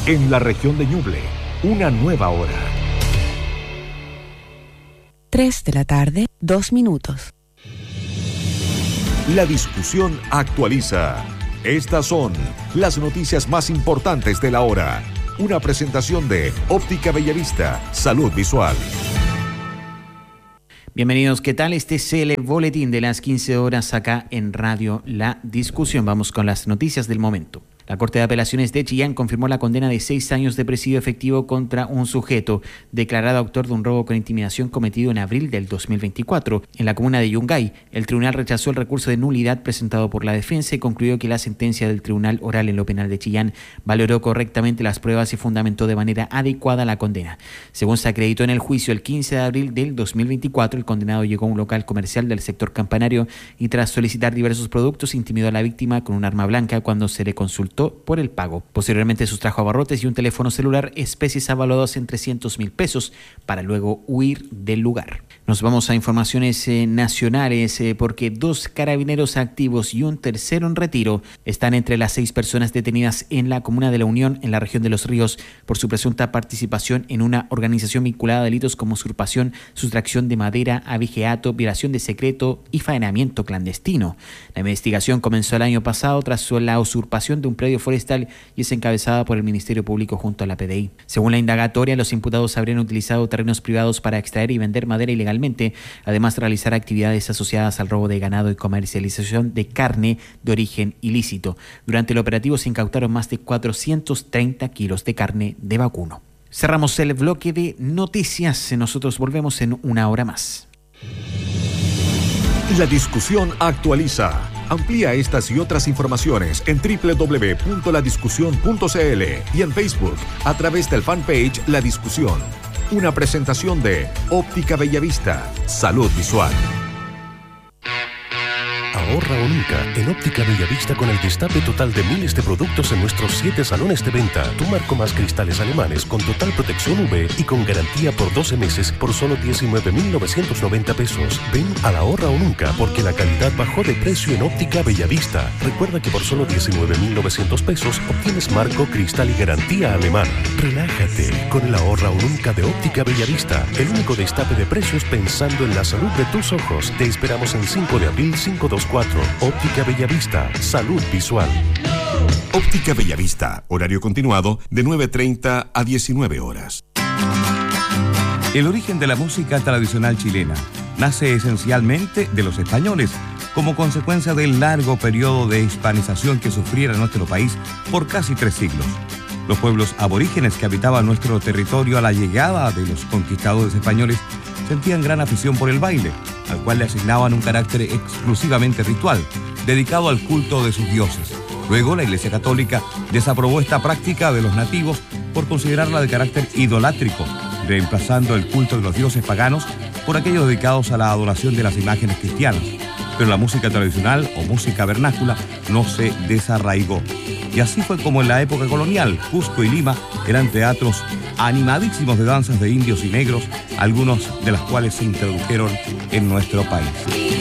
En la región de Ñuble, una nueva hora. 3 de la tarde, 2 minutos. La discusión actualiza. Estas son las noticias más importantes de la hora. Una presentación de Óptica Bellavista, Salud Visual. Bienvenidos, ¿qué tal? Este es el boletín de las 15 horas acá en Radio La Discusión. Vamos con las noticias del momento. La Corte de Apelaciones de Chillán confirmó la condena de 6 años de presidio efectivo contra un sujeto declarado autor de un robo con intimidación cometido en abril del 2024 en la comuna de Yungay. El tribunal rechazó el recurso de nulidad presentado por la defensa y concluyó que la sentencia del Tribunal Oral en lo Penal de Chillán valoró correctamente las pruebas y fundamentó de manera adecuada la condena. Según se acreditó en el juicio, el 15 de abril del 2024, el condenado llegó a un local comercial del sector Campanario y tras solicitar diversos productos intimidó a la víctima con un arma blanca cuando se le consultó por el pago. Posteriormente sustrajo abarrotes y un teléfono celular, especies avaladas en 300.000 pesos, para luego huir del lugar. Nos vamos a informaciones nacionales porque 2 carabineros activos y un tercero en retiro están entre las 6 personas detenidas en la comuna de La Unión, en la región de Los Ríos, por su presunta participación en una organización vinculada a delitos como usurpación, sustracción de madera, abigeato, violación de secreto y faenamiento clandestino. La investigación comenzó el año pasado tras la usurpación de un predio forestal y es encabezada por el Ministerio Público junto a la PDI. Según la indagatoria, los imputados habrían utilizado terrenos privados para extraer y vender madera ilegalmente, además de realizar actividades asociadas al robo de ganado y comercialización de carne de origen ilícito. Durante el operativo se incautaron más de 430 kilos de carne de vacuno. Cerramos el bloque de noticias. Nosotros volvemos en una hora más. La discusión actualiza. Amplía estas y otras informaciones en www.ladiscusión.cl y en Facebook a través del fanpage La Discusión. Una presentación de Óptica Bellavista, Salud Visual. Ahorra o nunca en Óptica Bellavista con el destape total de miles de productos en nuestros 7 salones de venta. Tu marco más cristales alemanes con total protección UV y con garantía por 12 meses por solo 19.990 pesos. Ven al Ahorra o nunca porque la calidad bajó de precio en Óptica Bellavista. Recuerda que por solo 19.900 pesos obtienes marco, cristal y garantía alemana. Relájate con el Ahorra o nunca de Óptica Bellavista. El único destape de precios pensando en la salud de tus ojos. Te esperamos en 5 de abril 524. Óptica Bellavista, Salud Visual. Óptica Bellavista, horario continuado de 9:30 a 19 horas. El origen de la música tradicional chilena nace esencialmente de los españoles, como consecuencia del largo periodo de hispanización que sufriera nuestro país por casi 3 siglos. Los pueblos aborígenes que habitaban nuestro territorio a la llegada de los conquistadores españoles sentían gran afición por el baile, al cual le asignaban un carácter exclusivamente ritual, dedicado al culto de sus dioses. Luego, la Iglesia Católica desaprobó esta práctica de los nativos por considerarla de carácter idolátrico, reemplazando el culto de los dioses paganos por aquellos dedicados a la adoración de las imágenes cristianas. Pero la música tradicional o música vernácula no se desarraigó. Y así fue como en la época colonial, Cusco y Lima eran teatros animadísimos de danzas de indios y negros, algunos de las cuales se introdujeron en nuestro país.